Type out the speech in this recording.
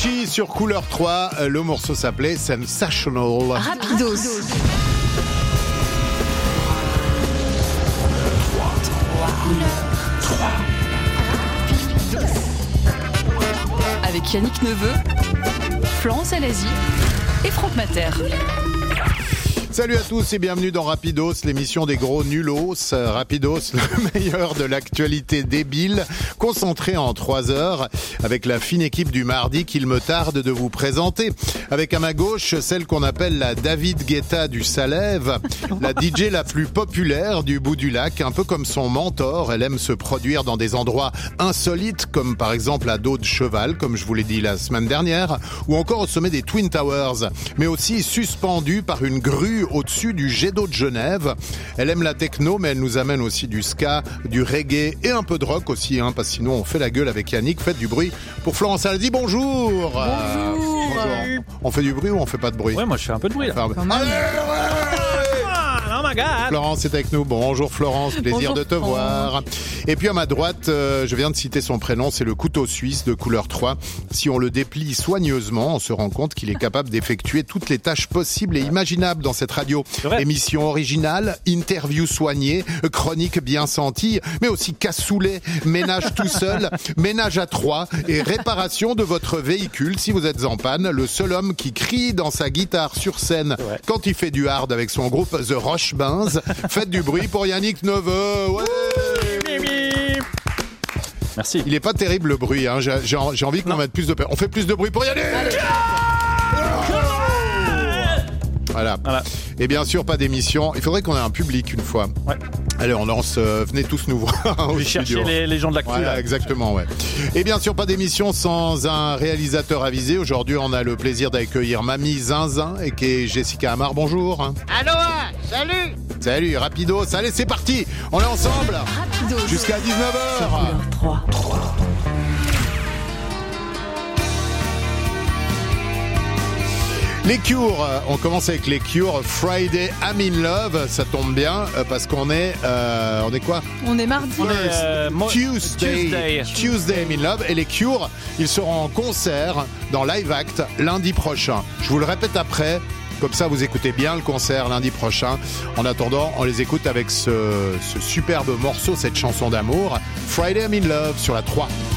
Avicii sur Couleur 3. Le morceau s'appelait Sensational. Rapidos. Avec Yannick Neveu, Florence Alazi et Franck Mater. Salut à tous et bienvenue dans Rapidos, l'émission des gros nulos. Rapidos, le meilleur de l'actualité débile, concentré en 3 heures, avec la fine équipe du mardi qu'il me tarde de vous présenter. Avec à ma gauche, celle qu'on appelle la David Guetta du Salève, la DJ la plus populaire du bout du lac, un peu comme son mentor. Elle aime se produire dans des endroits insolites, comme par exemple à Dos de Cheval, comme je vous l'ai dit la semaine dernière, ou encore au sommet des Twin Towers, mais aussi suspendue par une grue au-dessus du jet d'eau de Genève. Elle aime la techno, mais elle nous amène aussi du ska, du reggae et un peu de rock aussi, parce que sinon on fait la gueule avec Yannick. Faites du bruit pour Florence Aldi. Bonjour. Bonjour. On fait du bruit ou on fait pas de bruit? Ouais, moi je fais un peu de bruit là. Oh my God. Florence est avec nous. Bonjour Florence, plaisir Bonjour, de te voir. Et puis à ma droite, je viens de citer son prénom, c'est le couteau suisse de Couleur 3. Si on le déplie soigneusement, on se rend compte qu'il est capable d'effectuer toutes les tâches possibles et imaginables dans cette radio. Émission originale, interview soignée, chronique bien sentie, mais aussi cassoulet, ménage tout seul, ménage à 3 et réparation de votre véhicule si vous êtes en panne. Le seul homme qui crie dans sa guitare sur scène quand il fait du hard avec son groupe The Roche Benz. Faites du bruit pour Yannick Neveu. Ouais. Merci. Il est pas terrible le bruit, j'ai envie qu'on mette plus de... On fait plus de bruit pour Yannick. Voilà. Et bien sûr, pas d'émission. Il faudrait qu'on ait un public une fois. Ouais. Allez, on lance. Venez tous nous voir. Je vais chercher les gens de l'actu. Voilà, exactement, ouais. Et bien sûr, pas d'émission sans un réalisateur avisé. Aujourd'hui, on a le plaisir d'accueillir Mamie Zinzin et qui est Jessica Amar. Bonjour. Aloha, salut. Salut, Rapidos. Allez, c'est parti. On est ensemble. Rapidos. Jusqu'à 19h. Couleur 3. Les Cure, on commence avec les Cure. Friday I'm in Love, ça tombe bien parce qu'on est quoi? On est mardi. Tuesday I'm in Love. Et les Cure, ils seront en concert dans Live Act lundi prochain. Je vous le répète après, comme ça vous écoutez bien le concert lundi prochain. En attendant, on les écoute avec ce superbe morceau, cette chanson d'amour, Friday I'm in Love sur la 3.